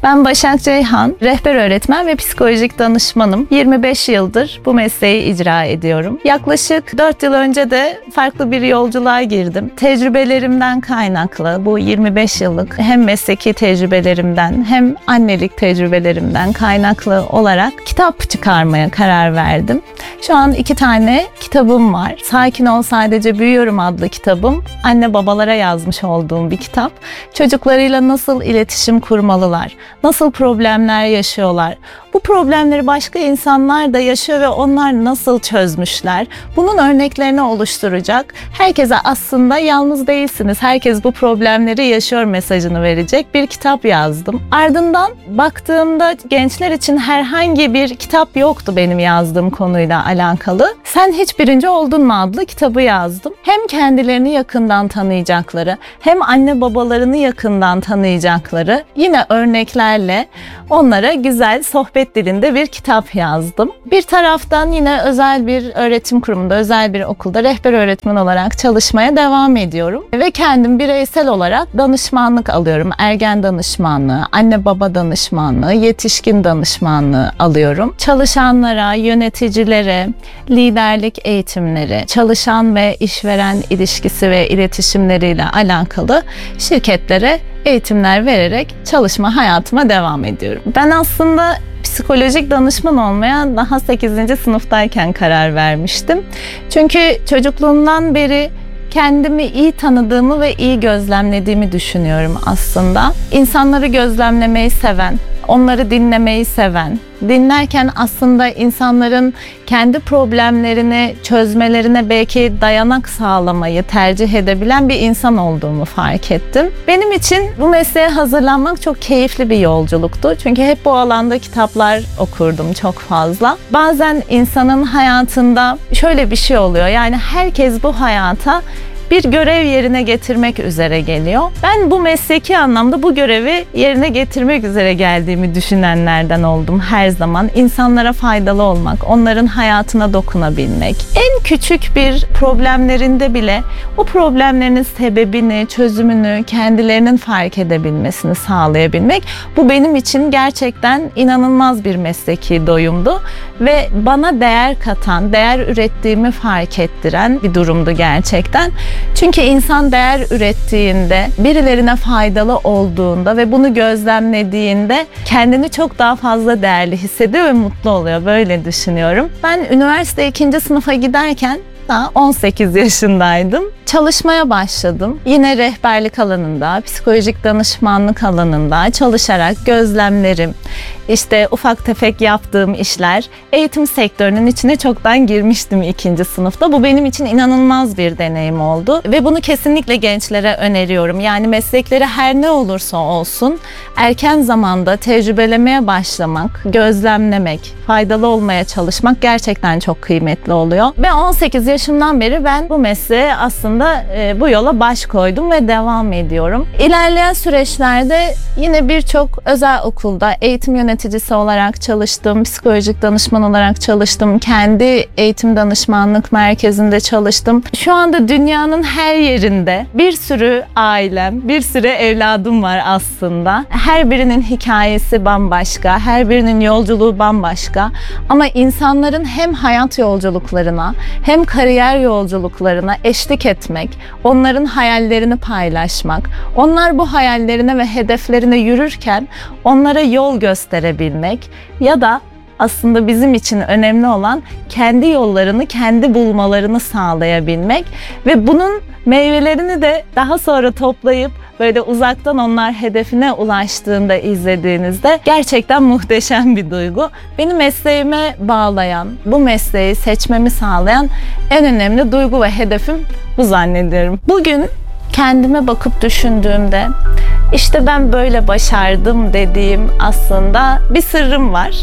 Ben Başak Ceyhan, rehber öğretmen ve psikolojik danışmanım. 25 yıldır bu mesleği icra ediyorum. Yaklaşık 4 yıl önce de farklı bir yolculuğa girdim. Tecrübelerimden kaynaklı, bu 25 yıllık hem mesleki tecrübelerimden hem annelik tecrübelerimden kaynaklı olarak kitap çıkarmaya karar verdim. Şu an 2 tane kitabım var. Sakin Ol Sadece Büyüyorum adlı kitabım, anne babalara yazmış olduğum bir kitap. Çocuklarıyla nasıl iletişim kurmalılar, nasıl problemler yaşıyorlar, bu problemleri başka insanlar da yaşıyor ve onlar nasıl çözmüşler, bunun örneklerini oluşturacak, herkese aslında yalnız değilsiniz, herkes bu problemleri yaşıyor mesajını verecek bir kitap yazdım. Ardından baktığımda gençler için herhangi bir kitap yoktu benim yazdığım konuyla alakalı. Sen Hiç Birinci Oldun mu adlı kitabı yazdım. Hem kendilerini yakından tanıyacakları, hem anne babalarını yakından tanıyacakları yine örneklerle onlara güzel sohbet dilinde bir kitap yazdım. Bir taraftan yine özel bir öğretim kurumunda, özel bir okulda rehber öğretmen olarak çalışmaya devam ediyorum. Ve kendim bireysel olarak danışmanlık alıyorum. Ergen danışmanlığı, anne baba danışmanlığı, yetişkin danışmanlığı alıyorum. Çalışanlara, yöneticilere, liderlik eğitimleri, çalışan ve işveren ilişkisi ve iletişimleriyle alakalı şirketlere eğitimler vererek çalışma hayatıma devam ediyorum. Ben aslında psikolojik danışman olmaya daha 8. sınıftayken karar vermiştim. Çünkü çocukluğumdan beri kendimi iyi tanıdığımı ve iyi gözlemlediğimi düşünüyorum aslında. İnsanları gözlemlemeyi seven, onları dinlemeyi seven, dinlerken aslında insanların kendi problemlerini çözmelerine belki dayanak sağlamayı tercih edebilen bir insan olduğumu fark ettim. Benim için bu mesleğe hazırlanmak çok keyifli bir yolculuktu. Çünkü hep bu alanda kitaplar okurdum çok fazla. Bazen insanın hayatında şöyle bir şey oluyor. Yani herkes bu hayata bir görev yerine getirmek üzere geliyor. Ben bu mesleki anlamda bu görevi yerine getirmek üzere geldiğimi düşünenlerden oldum her zaman. İnsanlara faydalı olmak, onların hayatına dokunabilmek. En küçük bir problemlerinde bile o problemlerin sebebini, çözümünü kendilerinin fark edebilmesini sağlayabilmek. Bu benim için gerçekten inanılmaz bir mesleki doyumdu ve bana değer katan, değer ürettiğimi fark ettiren bir durumdu gerçekten. Çünkü insan değer ürettiğinde, birilerine faydalı olduğunda ve bunu gözlemlediğinde kendini çok daha fazla değerli hissediyor ve mutlu oluyor. Böyle düşünüyorum. Ben üniversite 2. sınıfa giderken daha 18 yaşındaydım. Çalışmaya başladım. Yine rehberlik alanında, psikolojik danışmanlık alanında çalışarak gözlemlerim, işte ufak tefek yaptığım işler, eğitim sektörünün içine çoktan girmiştim 2. sınıfta. Bu benim için inanılmaz bir deneyim oldu ve bunu kesinlikle gençlere öneriyorum. Yani meslekleri her ne olursa olsun erken zamanda tecrübelemeye başlamak, gözlemlemek, faydalı olmaya çalışmak gerçekten çok kıymetli oluyor. Ve 18 yaşımdan beri ben bu mesleğe aslında bu yola baş koydum ve devam ediyorum. İlerleyen süreçlerde yine birçok özel okulda eğitim yöneticisi olarak çalıştım, psikolojik danışman olarak çalıştım, kendi eğitim danışmanlık merkezinde çalıştım. Şu anda dünyanın her yerinde bir sürü ailem, bir sürü evladım var aslında. Her birinin hikayesi bambaşka, her birinin yolculuğu bambaşka. Ama insanların hem hayat yolculuklarına hem kariyer yolculuklarına eşlik etmek, onların hayallerini paylaşmak, onlar bu hayallerine ve hedeflerine yürürken onlara yol gösterebilmek ya da aslında bizim için önemli olan kendi yollarını, kendi bulmalarını sağlayabilmek ve bunun meyvelerini de daha sonra toplayıp böyle uzaktan onlar hedefine ulaştığında izlediğinizde gerçekten muhteşem bir duygu. Beni mesleğime bağlayan, bu mesleği seçmemi sağlayan en önemli duygu ve hedefim bu zannediyorum. Bugün kendime bakıp düşündüğümde işte ben böyle başardım dediğim aslında bir sırrım var.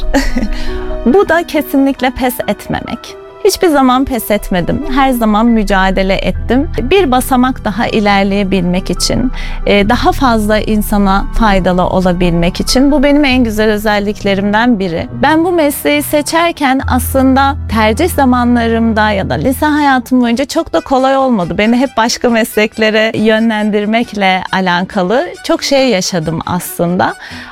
Bu da kesinlikle pes etmemek. Hiçbir zaman pes etmedim. Her zaman mücadele ettim. Bir basamak daha ilerleyebilmek için, daha fazla insana faydalı olabilmek için bu benim en güzel özelliklerimden biri. Ben bu mesleği seçerken aslında tercih zamanlarımda ya da lise hayatım boyunca çok da kolay olmadı. Beni hep başka mesleklere yönlendirmekle alakalı çok şey yaşadım aslında.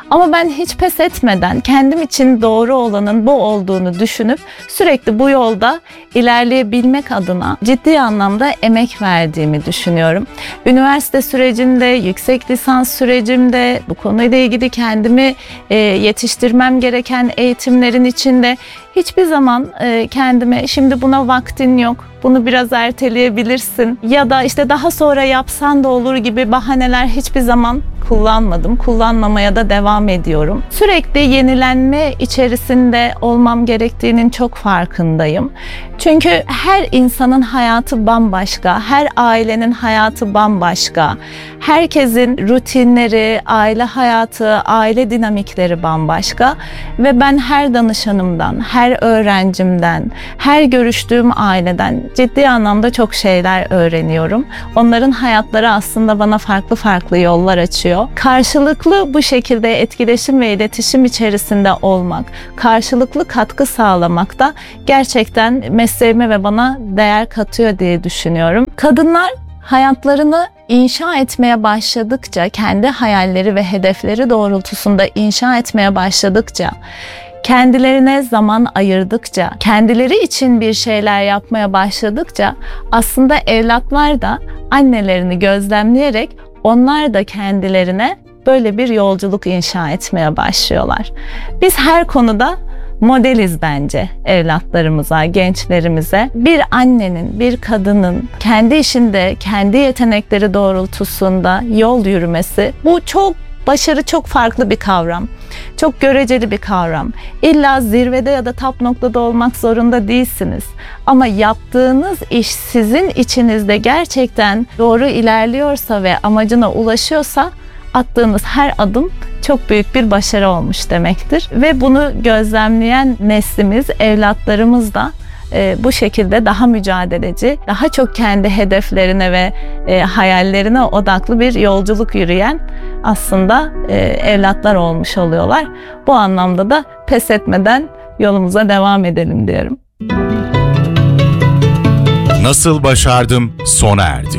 Ama ben hiç pes etmeden kendim için doğru olanın bu olduğunu düşünüp sürekli bu yolda ilerleyebilmek adına ciddi anlamda emek verdiğimi düşünüyorum. Üniversite sürecinde, yüksek lisans sürecimde, bu konuyla ilgili kendimi yetiştirmem gereken eğitimlerin içinde hiçbir zaman kendime şimdi buna vaktin yok, bunu biraz erteleyebilirsin ya da işte daha sonra yapsan da olur gibi bahaneler hiçbir zaman kullanmadım. Kullanmamaya da devam ediyorum. Sürekli yenilenme içerisinde olmam gerektiğinin çok farkındayım. Çünkü her insanın hayatı bambaşka, her ailenin hayatı bambaşka. Herkesin rutinleri, aile hayatı, aile dinamikleri bambaşka ve ben her danışanımdan, her öğrencimden, her görüştüğüm aileden ciddi anlamda çok şeyler öğreniyorum. Onların hayatları aslında bana farklı farklı yollar açıyor. Karşılıklı bu şekilde etkileşim ve iletişim içerisinde olmak, karşılıklı katkı sağlamak da gerçekten mesleğime ve bana değer katıyor diye düşünüyorum. Kadınlar hayatlarını inşa etmeye başladıkça, kendi hayalleri ve hedefleri doğrultusunda inşa etmeye başladıkça, kendilerine zaman ayırdıkça, kendileri için bir şeyler yapmaya başladıkça aslında evlatlar da annelerini gözlemleyerek onlar da kendilerine böyle bir yolculuk inşa etmeye başlıyorlar. Biz her konuda modeliz bence evlatlarımıza, gençlerimize. Bir annenin, bir kadının kendi işinde, kendi yetenekleri doğrultusunda yol yürümesi, bu çok başarı, çok farklı bir kavram. Çok göreceli bir kavram. İlla zirvede ya da top noktada olmak zorunda değilsiniz. Ama yaptığınız iş sizin içinizde gerçekten doğru ilerliyorsa ve amacına ulaşıyorsa attığınız her adım çok büyük bir başarı olmuş demektir. Ve bunu gözlemleyen neslimiz, evlatlarımız da bu şekilde daha mücadeleci, daha çok kendi hedeflerine ve hayallerine odaklı bir yolculuk yürüyen aslında evlatlar olmuş oluyorlar. Bu anlamda da pes etmeden yolumuza devam edelim diyorum. Nasıl başardım sona erdi.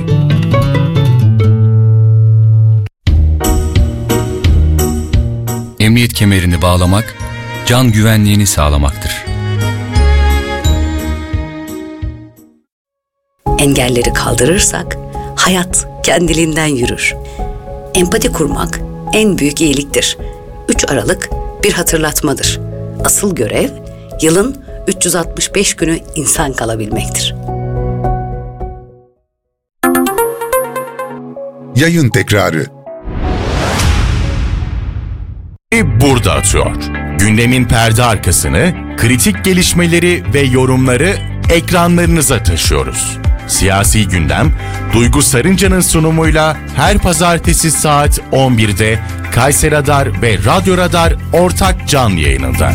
Emniyet kemerini bağlamak, can güvenliğini sağlamaktır. Engelleri kaldırırsak hayat kendiliğinden yürür. Empati kurmak en büyük iyiliktir. 3 Aralık bir hatırlatmadır. Asıl görev yılın 365 günü insan kalabilmektir. Yayın tekrarı. Burada atıyor. Gündemin perde arkasını, kritik gelişmeleri ve yorumları ekranlarınıza taşıyoruz. Siyasi Gündem, Duygu Sarınca'nın sunumuyla her pazartesi saat 11'de Kayseri Radar ve Radyo Radar ortak canlı yayınında.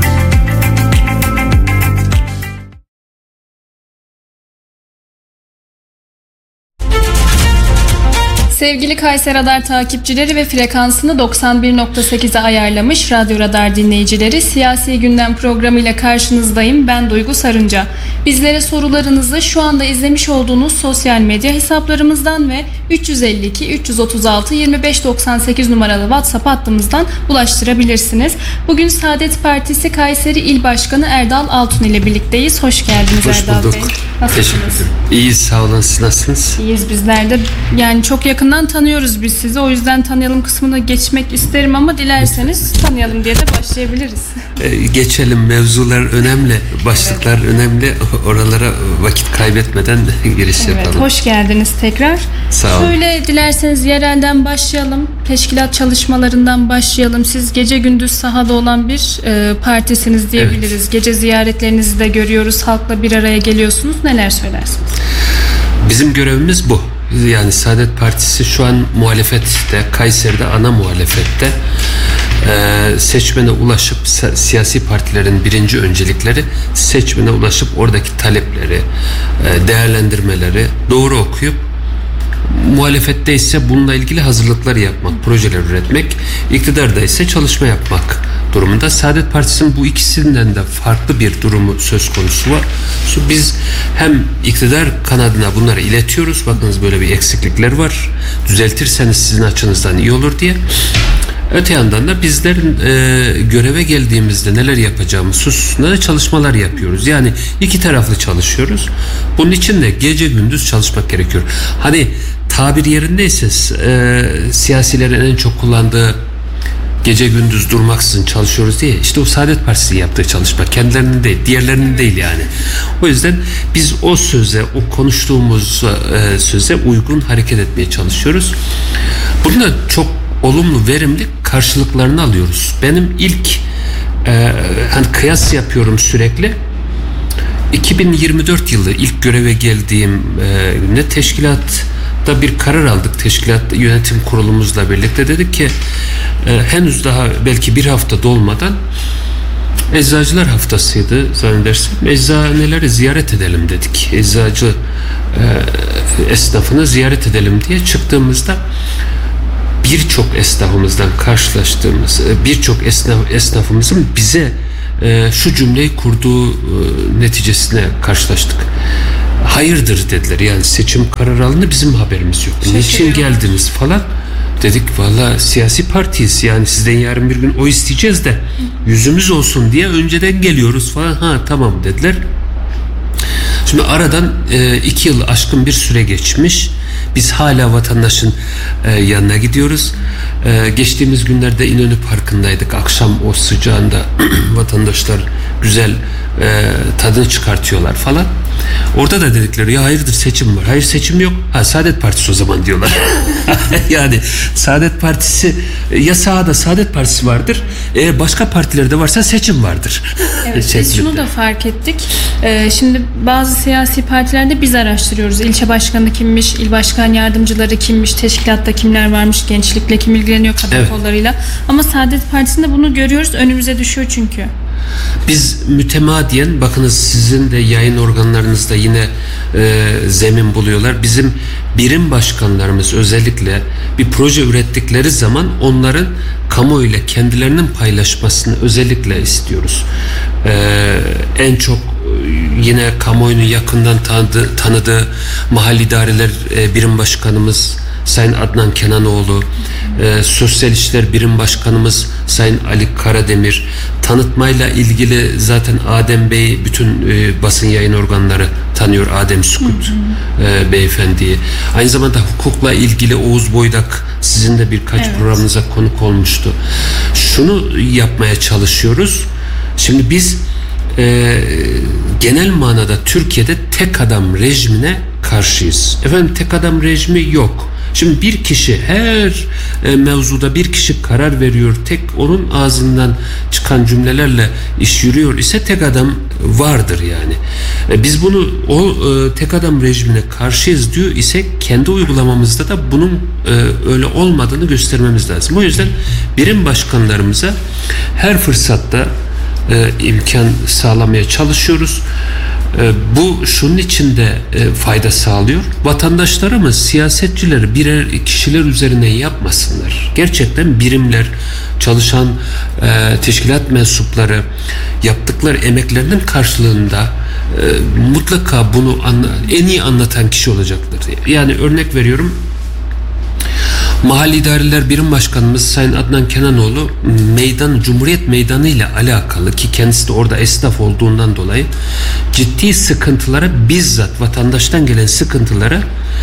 Sevgili Kayseri Radar takipçileri ve frekansını 91.8'e ayarlamış Radyo Radar dinleyicileri, Siyasi Gündem programıyla karşınızdayım. Ben Duygu Sarınca. Bizlere sorularınızı şu anda izlemiş olduğunuz sosyal medya hesaplarımızdan ve 352 336 2598 numaralı WhatsApp hattımızdan ulaştırabilirsiniz. Bugün Saadet Partisi Kayseri İl Başkanı Erdal Altun ile birlikteyiz. Hoş geldiniz Erdal Bey. Nasılsınız? Teşekkür ederim. İyiyiz, sağ olun. Siz nasılsınız? İyiyiz bizler de. Yani çok yakından tanıyoruz biz sizi. O yüzden tanıyalım kısmına geçmek isterim ama dilerseniz tanıyalım diye de başlayabiliriz. Geçelim. Mevzular önemli. Başlıklar önemli. Oralara vakit kaybetmeden giriş yapalım. Hoş geldiniz tekrar. Sağ olun. Şöyle dilerseniz yerelden başlayalım. Teşkilat çalışmalarından başlayalım. Siz gece gündüz sahada olan bir partisiniz diyebiliriz. Evet. Gece ziyaretlerinizi de görüyoruz. Halkla bir araya geliyorsunuz. Neler söylersiniz? Bizim görevimiz bu. Yani Saadet Partisi şu an muhalefette, Kayseri'de ana muhalefette. Seçmene ulaşıp siyasi partilerin birinci öncelikleri seçmene ulaşıp oradaki talepleri, değerlendirmeleri doğru okuyup muhalefette ise bununla ilgili hazırlıklar yapmak, projeler üretmek, iktidarda ise çalışma yapmak durumunda. Saadet Partisi'nin bu ikisinden de farklı bir durumu söz konusu var. Biz hem iktidar kanadına bunları iletiyoruz. Bakınız böyle bir eksiklikler var. Düzeltirseniz sizin açınızdan iyi olur diye. Öte yandan da bizlerin göreve geldiğimizde neler yapacağımız hususunda çalışmalar yapıyoruz. Yani iki taraflı çalışıyoruz. Bunun için de gece gündüz çalışmak gerekiyor. Hani tabir yerindeyse siyasilerin en çok kullandığı gece gündüz durmaksızın çalışıyoruz diye, işte o Saadet Partisi yaptığı çalışma, kendilerinin değil, diğerlerinin değil yani. O yüzden biz o söze, o konuştuğumuz söze uygun hareket etmeye çalışıyoruz. Bununla çok olumlu, verimli karşılıklarını alıyoruz. Benim ilk hani kıyas yapıyorum sürekli. 2024 yılı ilk göreve geldiğim günde teşkilatta bir karar aldık. Teşkilat yönetim kurulumuzla birlikte dedik ki henüz daha belki bir hafta dolmadan, Eczacılar Haftası'ydı zannedersem, eczaneleri ziyaret edelim dedik. Eczacı esnafını ziyaret edelim diye çıktığımızda birçok esnafımızdan karşılaştığımız, birçok esnafımızın bize şu cümleyi kurduğu neticesine karşılaştık. Hayırdır dediler, yani seçim kararı alındı, bizim haberimiz yok. Niçin geldiniz falan. Dedik valla siyasi partiyiz, yani sizden yarın bir gün oy isteyeceğiz de yüzümüz olsun diye önceden geliyoruz falan. Ha tamam dediler. Şimdi aradan 2 yıl aşkın bir süre geçmiş. Biz hala vatandaşın yanına gidiyoruz. Geçtiğimiz günlerde İnönü Parkı'ndaydık. Akşam o sıcağında vatandaşlar güzel tadını çıkartıyorlar falan. Orada da dedikleri ya hayırdır seçim var. Hayır seçim yok. Ha Saadet Partisi o zaman diyorlar. Yani Saadet Partisi, ya sahada Saadet Partisi vardır. Eğer başka partilerde varsa seçim vardır. Evet, biz şunu da fark ettik. Şimdi bazı siyasi partilerde biz araştırıyoruz. İlçe başkanı kimmiş, il başkan yardımcıları kimmiş, teşkilatta kimler varmış, gençlikle kim ilgileniyor, kadın kollarıyla. Ama Saadet Partisi'nde bunu görüyoruz. Önümüze düşüyor çünkü. Biz mütemadiyen, bakınız sizin de yayın organlarınızda yine zemin buluyorlar. Bizim birim başkanlarımız özellikle bir proje ürettikleri zaman onların kamuoyuyla kendilerinin paylaşmasını özellikle istiyoruz. En çok yine kamuoyunun yakından tanıdığı mahalli idareler birim başkanımız Sayın Adnan Kenanoğlu, Sosyal İşler Birim Başkanımız Sayın Ali Karademir, tanıtmayla ilgili zaten Adem Bey bütün basın yayın organları tanıyor, Adem Sükut beyefendiyi. Aynı zamanda hukukla ilgili Oğuz Boydak sizin de birkaç programınıza konuk olmuştu. Şunu yapmaya çalışıyoruz. Şimdi biz genel manada Türkiye'de tek adam rejimine karşıyız. Efendim tek adam rejimi yok. Şimdi bir kişi her mevzuda bir kişi karar veriyor, tek onun ağzından çıkan cümlelerle iş yürüyor ise tek adam vardır yani. Biz bunu o tek adam rejimine karşıyız diyor ise kendi uygulamamızda da bunun öyle olmadığını göstermemiz lazım. O yüzden birim başkanlarımıza her fırsatta imkan sağlamaya çalışıyoruz. Bu şunun için de fayda sağlıyor. Vatandaşlarımız siyasetçileri birer kişiler üzerine yapmasınlar. Gerçekten birimler, çalışan teşkilat mensupları yaptıkları emeklerinin karşılığında mutlaka bunu en iyi anlatan kişi olacaktır. Yani örnek veriyorum. Mahalli İdareler Birim Başkanımız Sayın Adnan Kenanoğlu Cumhuriyet Meydanı ile alakalı, ki kendisi de orada esnaf olduğundan dolayı ciddi sıkıntılara, bizzat vatandaştan gelen sıkıntılara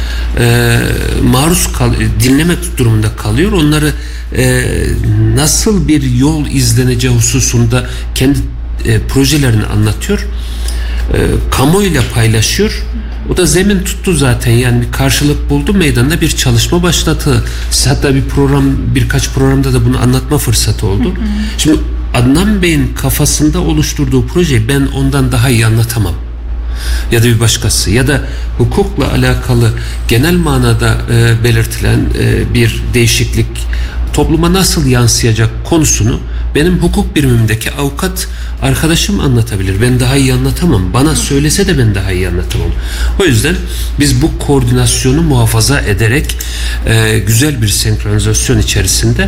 dinlemek durumunda kalıyor. Onları nasıl bir yol izleneceği hususunda kendi projelerini anlatıyor. Kamuoyuyla paylaşıyor. O da zemin tuttu zaten, yani bir karşılık buldu, meydanda bir çalışma başlattı. Hatta birkaç programda da bunu anlatma fırsatı oldu. Şimdi Adnan Bey'in kafasında oluşturduğu projeyi ben ondan daha iyi anlatamam. Ya da bir başkası, ya da hukukla alakalı genel manada belirtilen bir değişiklik topluma nasıl yansıyacak konusunu benim hukuk birimimdeki avukat arkadaşım anlatabilir. Ben daha iyi anlatamam. Bana söylese de ben daha iyi anlatamam. O yüzden biz bu koordinasyonu muhafaza ederek güzel bir senkronizasyon içerisinde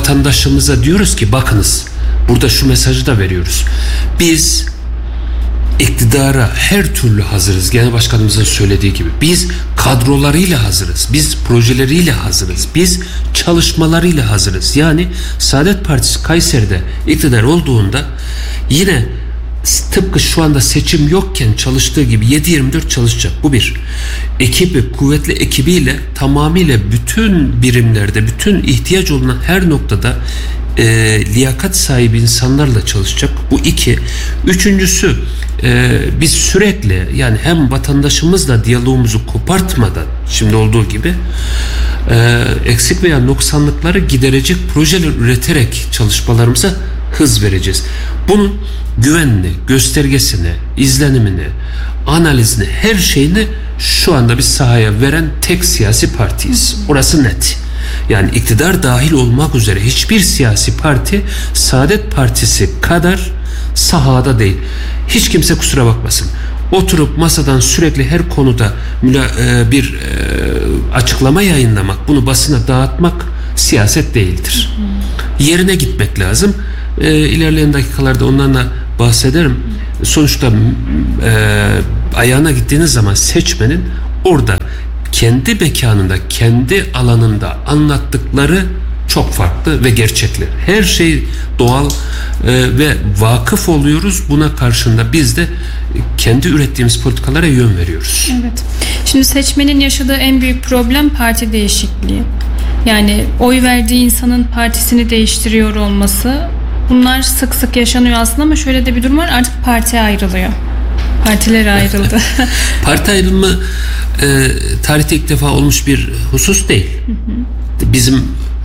vatandaşımıza diyoruz ki bakınız, burada şu mesajı da veriyoruz. Biz iktidara her türlü hazırız. Genel Başkanımızın söylediği gibi. Biz kadrolarıyla hazırız. Biz projeleriyle hazırız. Biz çalışmalarıyla hazırız. Yani Saadet Partisi Kayseri'de iktidar olduğunda yine tıpkı şu anda seçim yokken çalıştığı gibi 7/24 çalışacak. Bu bir. Ekibi, kuvvetli ekibiyle tamamıyla bütün birimlerde, bütün ihtiyaç olunan her noktada liyakat sahibi insanlarla çalışacak. Bu iki. Üçüncüsü, biz sürekli yani hem vatandaşımızla diyalogumuzu kopartmadan şimdi olduğu gibi eksik veya noksanlıkları giderecek projeler üreterek çalışmalarımıza hız vereceğiz. Bunun güvenini, göstergesini, izlenimini, analizini, her şeyini şu anda biz sahaya veren tek siyasi partiyiz. Orası net. Yani iktidar dahil olmak üzere hiçbir siyasi parti Saadet Partisi kadar sahada değil. Hiç kimse kusura bakmasın. Oturup masadan sürekli her konuda bir açıklama yayınlamak, bunu basına dağıtmak siyaset değildir. Yerine gitmek lazım. İlerleyen dakikalarda onlarla bahsederim. Sonuçta ayağına gittiğiniz zaman seçmenin orada kendi mekanında, kendi alanında anlattıkları çok farklı ve gerçekler. Her şey doğal ve vakıf oluyoruz. Buna karşında biz de kendi ürettiğimiz politikalara yön veriyoruz. Evet. Şimdi seçmenin yaşadığı en büyük problem parti değişikliği. Yani oy verdiği insanın partisini değiştiriyor olması. Bunlar sık sık yaşanıyor aslında ama şöyle de bir durum var. Artık parti ayrılıyor. Partiler ayrıldı. Parti ayrılımı tarihte ilk defa olmuş bir husus değil. Bizim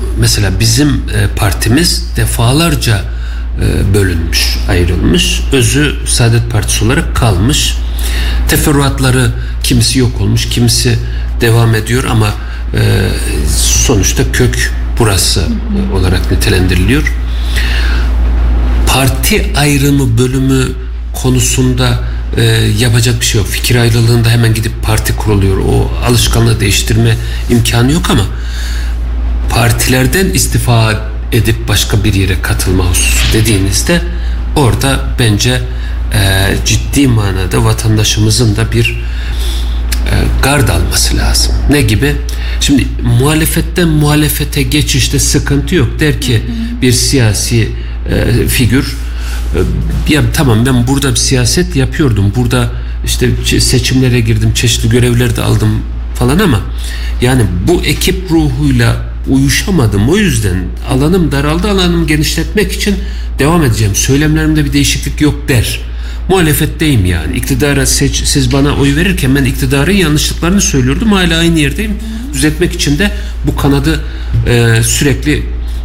partimiz defalarca bölünmüş, ayrılmış. Özü Saadet Partisi olarak kalmış. Teferruatları kimisi yok olmuş, kimisi devam ediyor ama sonuçta kök burası olarak nitelendiriliyor. Parti ayrımı, bölümü konusunda yapacak bir şey yok. Fikir ayrılığında hemen gidip parti kuruluyor. O alışkanlığı değiştirme imkanı yok ama partilerden istifa edip başka bir yere katılma hususu dediğinizde orada bence ciddi manada vatandaşımızın da bir gard alması lazım. Ne gibi? Şimdi muhalefetten muhalefete geçişte sıkıntı yok. Der ki bir siyasi figür, ya tamam ben burada bir siyaset yapıyordum. Burada işte seçimlere girdim, çeşitli görevler de aldım falan ama yani bu ekip ruhuyla uyuşamadım. O yüzden alanım daraldı. Alanımı genişletmek için devam edeceğim. Söylemlerimde bir değişiklik yok der. Muhalefetteyim yani. İktidara siz bana oy verirken ben iktidarın yanlışlıklarını söylüyordum. Hala aynı yerdeyim. Düzeltmek için de bu kanadı sürekli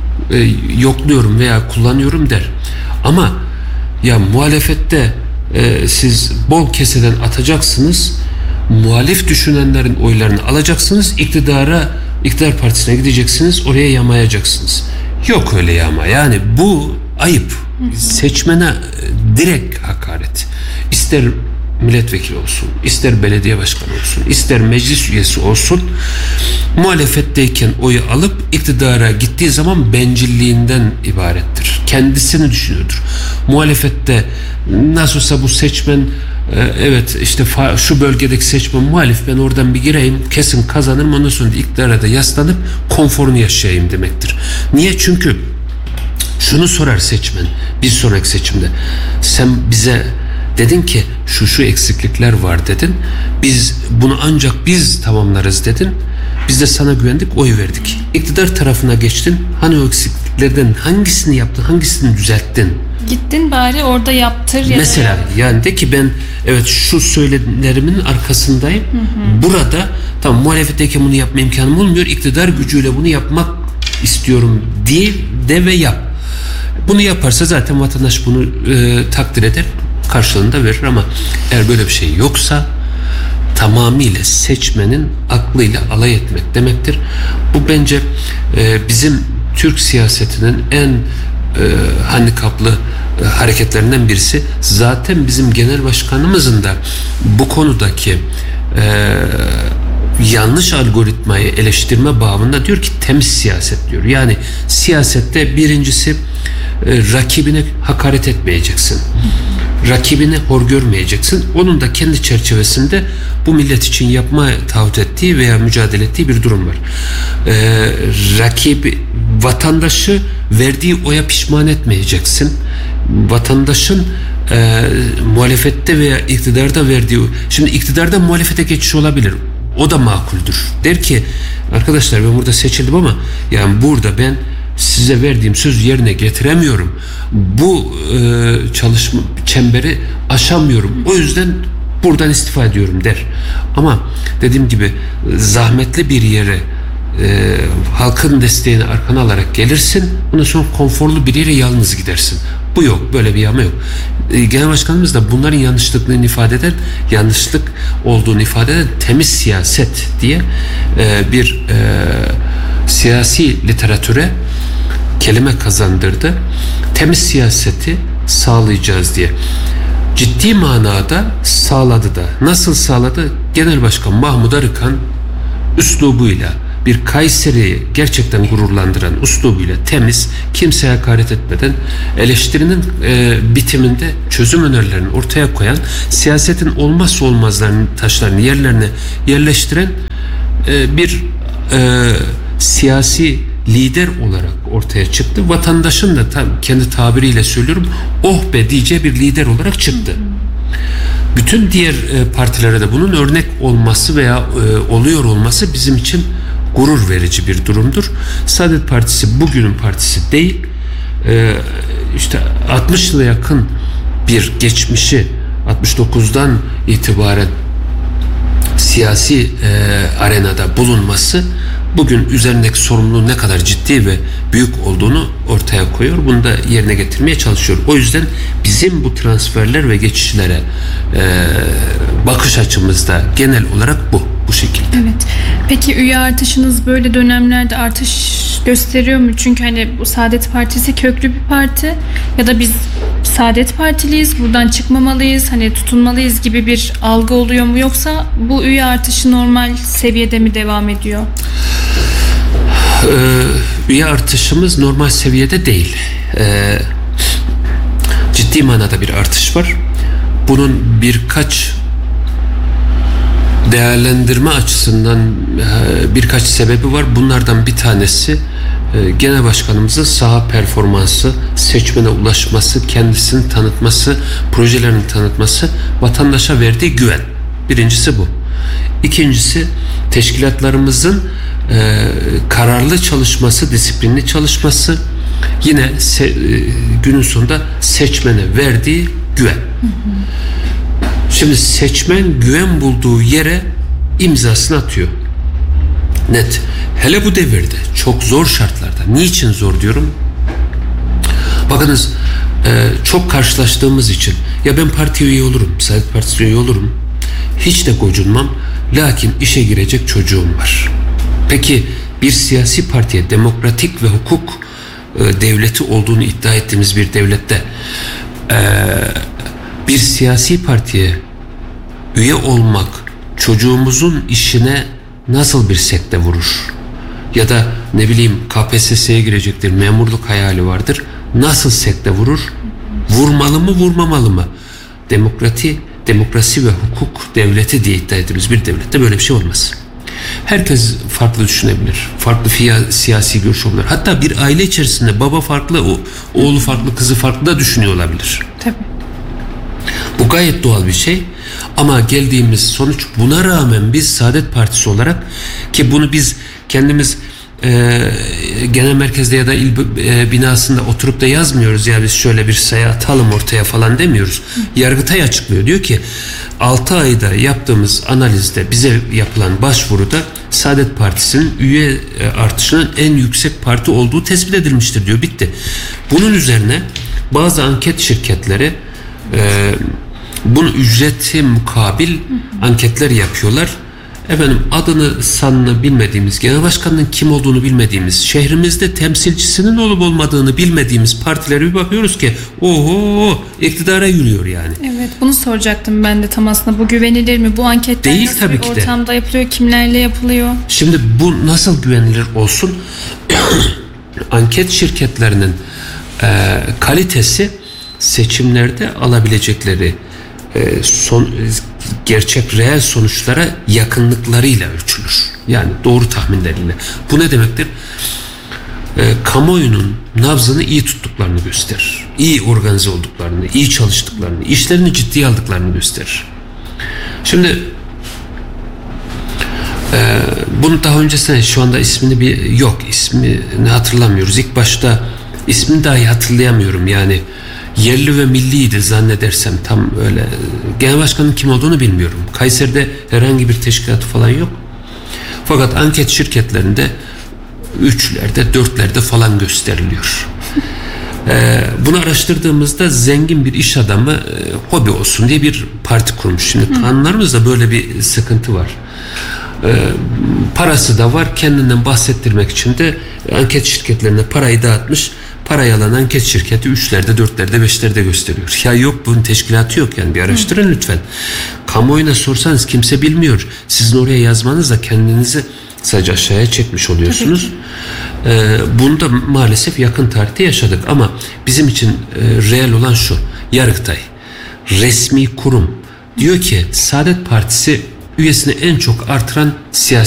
yokluyorum veya kullanıyorum der. Ama ya muhalefette siz bol keseden atacaksınız. Muhalif düşünenlerin oylarını alacaksınız. İktidar partisine gideceksiniz. Oraya yamayacaksınız. Yok öyle yama. Yani bu ayıp. Seçmene direkt hakaret. İster milletvekili olsun, ister belediye başkanı olsun, ister meclis üyesi olsun, muhalefetteyken oyu alıp iktidara gittiği zaman bencilliğinden ibarettir. Kendisini düşünüyordur. Muhalefette nasıl olsa bu seçmen evet işte şu bölgedeki seçmen muhalif, ben oradan bir gireyim kesin kazanırım, ondan sonra iktidara da yaslanıp konforunu yaşayayım demektir. Niye? Çünkü şunu sorar seçmen bir sonraki seçimde, sen bize dedin ki şu eksiklikler var dedin, biz bunu ancak biz tamamlarız dedin, biz de sana güvendik, oy verdik. İktidar tarafına geçtin, hani o eksikliklerden hangisini yaptın, hangisini düzelttin? Gittin bari orada yaptır. Mesela yani de ki ben evet şu söylemlerimin arkasındayım. Burada tamam muhalefetteyken bunu yapma imkanım olmuyor, iktidar gücüyle bunu yapmak istiyorum diye de ve yap. Bunu yaparsa zaten vatandaş bunu takdir eder, karşılığını da verir ama eğer böyle bir şey yoksa tamamıyla seçmenin aklıyla alay etmek demektir. Bu bence bizim Türk siyasetinin en handikaplı hareketlerinden birisi. Zaten bizim genel başkanımızın da bu konudaki yanlış algoritmayı eleştirme bağımında diyor ki temiz siyaset diyor. Yani siyasette birincisi rakibine hakaret etmeyeceksin. rakibini hor görmeyeceksin. Onun da kendi çerçevesinde bu millet için yapma taahhüt ettiği veya mücadele ettiği bir durum var. Rakibi, vatandaşı verdiği oya pişman etmeyeceksin. Vatandaşın muhalefette veya iktidarda verdiği, şimdi iktidarda muhalefete geçiş olabilir. O da makuldür. Der ki arkadaşlar ben burada seçildim ama yani burada ben size verdiğim sözü yerine getiremiyorum. Bu çalışma çemberi aşamıyorum. O yüzden buradan istifa ediyorum der. Ama dediğim gibi zahmetli bir yere halkın desteğini arkana alarak gelirsin. Ondan sonra konforlu bir yere yalnız gidersin. Bu yok. Böyle bir yama yok. Genel Başkanımız da bunların yanlışlıklarını ifade eden, yanlışlık olduğunu ifade eden temiz siyaset diye bir siyasi literatüre kelime kazandırdı. Temiz siyaseti sağlayacağız diye. Ciddi manada sağladı da. Nasıl sağladı? Genel Başkan Mahmut Arıkan üslubuyla, bir Kayseri'yi gerçekten gururlandıran üslubuyla temiz, kimseye hakaret etmeden, eleştirinin bitiminde çözüm önerilerini ortaya koyan, siyasetin olmazsa olmazlarının taşlarını yerlerine yerleştiren bir siyasi lider olarak ortaya çıktı. Vatandaşın da kendi tabiriyle söylüyorum, oh be diyeceği bir lider olarak çıktı. Bütün diğer partilere de bunun örnek olması veya oluyor olması bizim için gurur verici bir durumdur. Saadet Partisi bugünün partisi değil. İşte 60 yıla yakın bir geçmişi, 69'dan itibaren siyasi arenada bulunması bugün üzerindeki sorumluluğun ne kadar ciddi ve büyük olduğunu ortaya koyuyor. Bunu da yerine getirmeye çalışıyor. O yüzden bizim bu transferler ve geçişlere bakış açımızda genel olarak bu şekilde. Evet. Peki üye artışınız böyle dönemlerde artış gösteriyor mu? Çünkü hani bu Saadet Partisi köklü bir parti ya da biz Saadet Partiliyiz, buradan çıkmamalıyız, hani tutunmalıyız gibi bir algı oluyor mu? Yoksa bu üye artışı normal seviyede mi devam ediyor? Üye artışımız normal seviyede değil. Ciddi manada bir artış var. Bunun birkaç değerlendirme açısından birkaç sebebi var. Bunlardan bir tanesi Genel Başkanımızın saha performansı, seçmene ulaşması, kendisini tanıtması, projelerini tanıtması, vatandaşa verdiği güven. Birincisi bu. İkincisi teşkilatlarımızın kararlı çalışması, disiplinli çalışması, yine günün sonunda seçmene verdiği güven. Şimdi seçmen güven bulduğu yere imzasını atıyor. Net. Hele bu devirde çok zor şartlarda. Niçin zor diyorum? Bakınız çok karşılaştığımız için ya ben partiye üye olurum, Saadet Partisi üye olurum. Hiç de gocunmam. Lakin işe girecek çocuğum var. Peki bir siyasi partiye, demokratik ve hukuk devleti olduğunu iddia ettiğimiz bir devlette bir siyasi partiye üye olmak çocuğumuzun işine nasıl bir sekte vurur? Ya da ne bileyim KPSS'ye girecektir, memurluk hayali vardır. Nasıl sekte vurur? Vurmalı mı, vurmamalı mı? Demokrasi ve hukuk devleti diye iddia ettiğimiz bir devlette böyle bir şey olmaz. Herkes farklı düşünebilir. Farklı siyasi görüş olabilir. Hatta bir aile içerisinde baba farklı, oğlu farklı, kızı farklı da düşünüyor olabilir. Tabii. Bu gayet doğal bir şey. Ama geldiğimiz sonuç, buna rağmen biz Saadet Partisi olarak, ki bunu biz kendimiz genel merkezde ya da il binasında oturup da yazmıyoruz ya biz şöyle bir sayı atalım ortaya falan demiyoruz. Yargıtay açıklıyor. Diyor ki 6 ayda yaptığımız analizde bize yapılan başvuruda Saadet Partisi'nin üye artışının en yüksek parti olduğu tespit edilmiştir diyor. Bitti. Bunun üzerine bazı anket şirketleri bunu ücreti mukabil anketler yapıyorlar. Efendim adını sanını bilmediğimiz, genel başkanının kim olduğunu bilmediğimiz, şehrimizde temsilcisinin olup olmadığını bilmediğimiz partilere bir bakıyoruz ki oho iktidara yürüyor yani. Evet, bunu soracaktım ben de tam aslında. Bu güvenilir mi? Bu anketler değil, nasıl tabii bir ki de ortamda yapılıyor? Kimlerle yapılıyor? Şimdi bu nasıl güvenilir olsun? Anket şirketlerinin kalitesi seçimlerde alabilecekleri gerçek reel sonuçlara yakınlıklarıyla ölçülür. Yani doğru tahminleriyle. Bu ne demektir? Kamuoyunun nabzını iyi tuttuklarını gösterir. İyi organize olduklarını, iyi çalıştıklarını, işlerini ciddiye aldıklarını gösterir. Şimdi bunu daha öncesinde, şu anda ismini ismini hatırlamıyoruz. İlk başta ismini dahi hatırlayamıyorum. Yani yerli ve milliydi zannedersem, tam öyle. Genel başkanın kim olduğunu bilmiyorum. Kayseri'de herhangi bir teşkilatı falan yok. Fakat anket şirketlerinde 3'lerde 4'lerde falan gösteriliyor. Bunu araştırdığımızda zengin bir iş adamı hobi olsun diye bir parti kurmuş. Şimdi kanunlarımızda böyle bir sıkıntı var. Parası da var, kendinden bahsettirmek için de anket şirketlerine parayı dağıtmış. Parayı alan anket şirketi 3'lerde 4'lerde 5'lerde gösteriyor. Ya yok, bunun teşkilatı yok, yani bir araştırın lütfen. Kamuoyuna sorsanız kimse bilmiyor. Sizin oraya yazmanızla kendinizi sadece aşağıya çekmiş oluyorsunuz. Bunu da maalesef yakın tarihte yaşadık ama bizim için reel olan şu: Yargıtay, resmi kurum, diyor ki Saadet Partisi üyesini en çok artıran siyasi